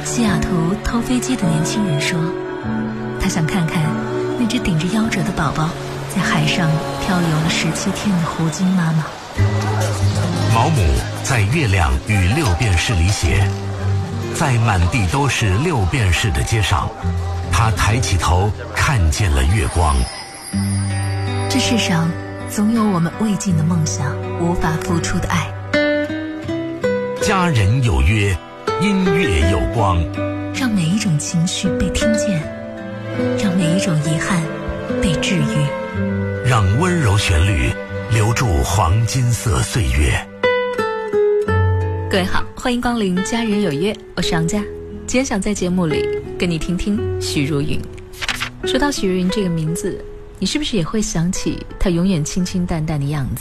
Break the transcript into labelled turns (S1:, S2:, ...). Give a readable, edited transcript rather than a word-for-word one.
S1: 西雅图偷飞机的年轻人说，他想看看那只顶着夭折的宝宝在海上漂游了17天的胡金妈妈。
S2: 毛姆在《月亮与六便士》里写，在满地都是六便士的街上，他抬起头看见了月光。
S1: 这世上总有我们未尽的梦想，无法付出的爱。
S2: 家人有约，音乐有光，
S1: 让每一种情绪被听见，让每一种遗憾被治愈，
S2: 让温柔旋律留住黄金色岁月。
S1: 各位好，欢迎光临家人有约，我是杨佳。今天想在节目里跟你听听许茹芸。说到许茹芸这个名字，你是不是也会想起她永远清清淡淡的样子？